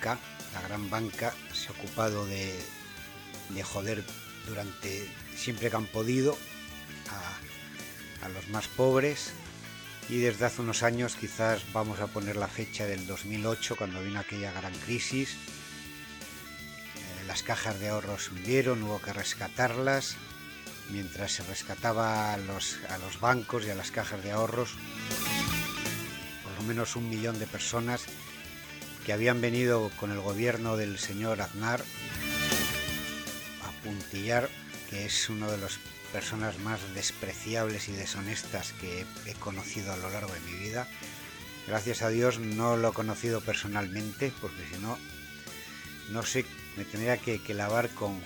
banca, la gran banca, se ha ocupado de joder durante siempre que han podido a los más pobres, y desde hace unos años, quizás vamos a poner la fecha del 2008, cuando vino aquella gran crisis, las cajas de ahorros se hundieron, hubo que rescatarlas. Mientras se rescataba a los bancos y a las cajas de ahorros, por lo menos 1 millón de personas que habían venido con el gobierno del señor Aznar a puntillar, que es una de las personas más despreciables y deshonestas que he conocido a lo largo de mi vida. Gracias a Dios no lo he conocido personalmente, porque si no, no sé, me tendría que lavar con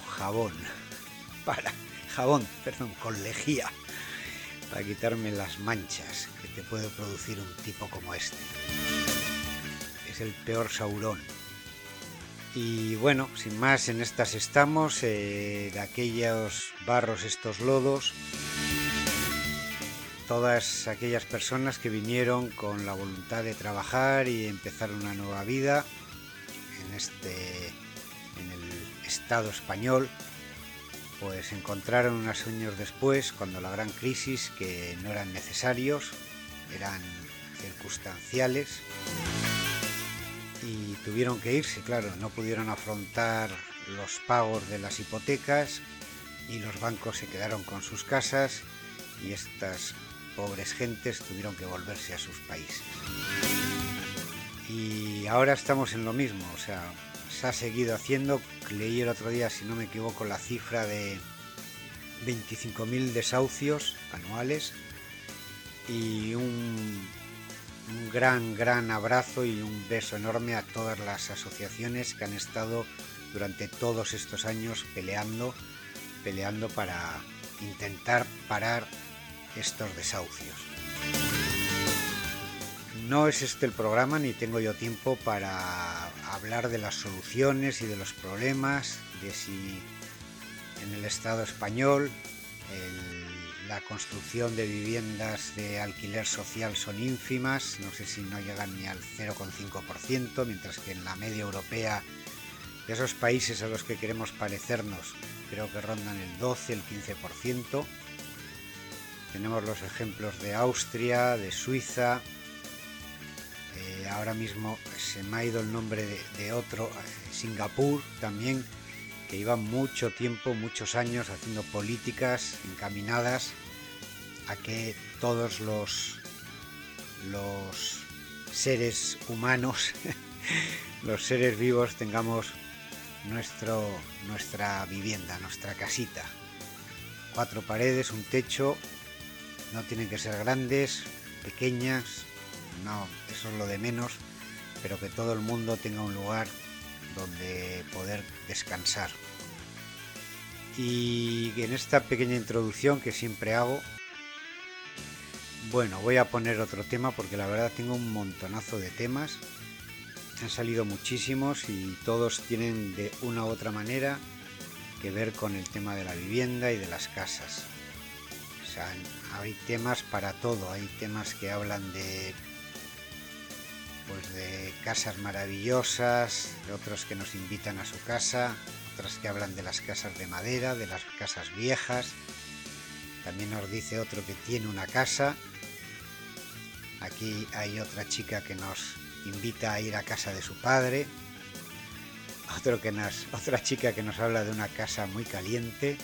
con lejía, para quitarme las manchas que te puede producir un tipo como este. Es el peor Saurón. Y bueno, sin más, en estas estamos, de aquellos barros, estos lodos, todas aquellas personas que vinieron con la voluntad de trabajar y empezar una nueva vida en el Estado español, pues encontraron unos años después, cuando la gran crisis, que no eran necesarios, eran circunstanciales, y tuvieron que irse, claro, no pudieron afrontar los pagos de las hipotecas y los bancos se quedaron con sus casas, y estas pobres gentes tuvieron que volverse a sus países. Y ahora estamos en lo mismo, o sea, se ha seguido haciendo. Leí el otro día, si no me equivoco, la cifra de 25.000 desahucios anuales, y un gran abrazo y un beso enorme a todas las asociaciones que han estado durante todos estos años peleando para intentar parar estos desahucios. No es este el programa, ni tengo yo tiempo para hablar de las soluciones y de los problemas, de si en el Estado español la construcción de viviendas de alquiler social son ínfimas, no sé si no llegan ni al 0,5%, mientras que en la media europea, de esos países a los que queremos parecernos, creo que rondan el 12, el 15%. Tenemos los ejemplos de Austria, de Suiza. Ahora mismo se me ha ido el nombre de otro, Singapur también, que lleva mucho tiempo, muchos años haciendo políticas encaminadas a que todos los seres humanos, los seres vivos, tengamos nuestra vivienda, nuestra casita. 4 paredes, un techo, no tienen que ser grandes, pequeñas, no, eso es lo de menos, pero que todo el mundo tenga un lugar donde poder descansar. Y en esta pequeña introducción que siempre hago, bueno, voy a poner otro tema, porque la verdad tengo un montonazo de temas, han salido muchísimos y todos tienen de una u otra manera que ver con el tema de la vivienda y de las casas. O sea, hay temas para todo, hay temas que hablan de casas maravillosas, de otros que nos invitan a su casa, otras que hablan de las casas de madera, de las casas viejas. También nos dice otro que tiene una casa. Aquí hay otra chica que nos invita a ir a casa de su padre. Otra chica que nos habla de una casa muy caliente.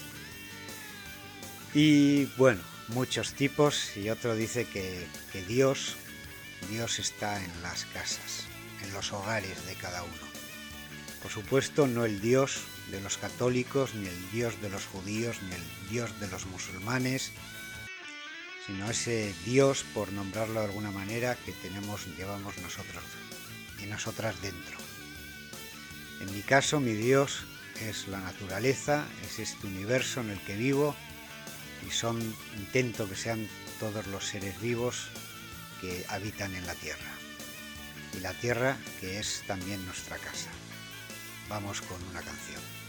Y bueno, muchos tipos. Y otro dice que Dios está en las casas, en los hogares de cada uno. Por supuesto, no el Dios de los católicos, ni el Dios de los judíos, ni el Dios de los musulmanes, sino ese Dios, por nombrarlo de alguna manera, que llevamos nosotros y nosotras dentro. En mi caso, mi Dios es la naturaleza, es este universo en el que vivo, y intento que sean todos los seres vivos que habitan en la tierra, y la tierra que es también nuestra casa. Vamos con una canción.